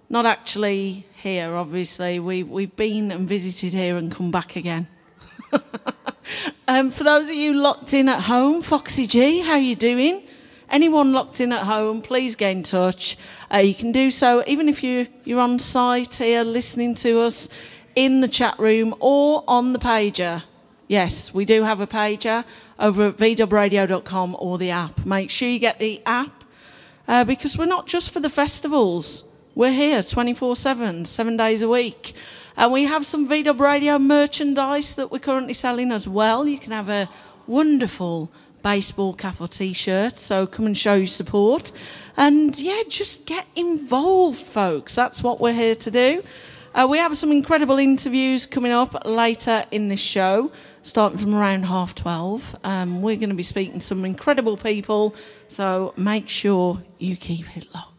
not actually here, obviously. We've been and visited here and come back again. For those of you locked in at home, Foxy G, how you doing? Anyone locked in at home, please get in touch. You can do so even if you're on site here listening to us in the chat room or on the pager. Yes, we do have a pager over at vwradio.com or the app. Make sure you get the app because we're not just for the festivals. We're here 24/7, 7 days a week. And we have some VW Radio merchandise that we're currently selling as well. You can have a wonderful baseball cap or T-shirt, so come and show your support. And, yeah, just get involved, folks. That's what we're here to do. We have some incredible interviews coming up later in this show, starting from around 12:30. We're going to be speaking to some incredible people, so make sure you keep it locked.